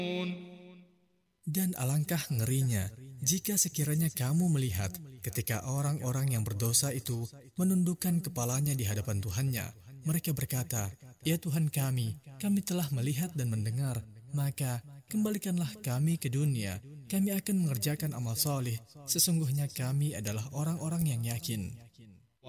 Dan alangkah ngerinya jika sekiranya kamu melihat ketika orang-orang yang berdosa itu menundukkan kepalanya di hadapan Tuhannya. Mereka berkata, "Ya Tuhan kami telah melihat dan mendengar, maka kembalikanlah kami ke dunia. Kami akan mengerjakan amal soleh. Sesungguhnya kami adalah orang-orang yang yakin."